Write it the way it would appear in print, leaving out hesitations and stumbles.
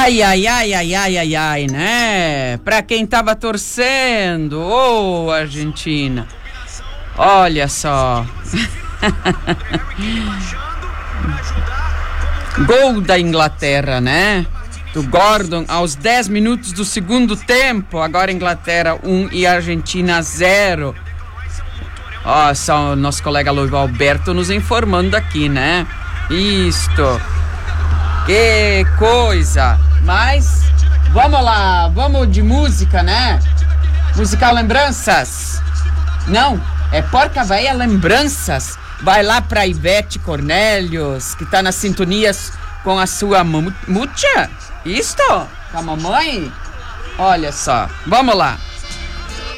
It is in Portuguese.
Ai, ai, ai, ai, ai, ai, ai, né? Pra quem tava torcendo, ô, Argentina. Olha só. Gol da Inglaterra, né? Do Gordon aos 10 minutos do segundo tempo. Agora Inglaterra 1 e Argentina 0. Ó, só o nosso colega Luiz Alberto nos informando aqui, né? Isto. Que coisa. Mas, vamos lá. Vamos de música, né? Musical Lembranças. Não, é Porca Véia Lembranças. Vai lá pra Ivete Cornélios, que tá nas sintonias com a sua mucha. Isto? Com a mamãe? Olha só. Vamos lá.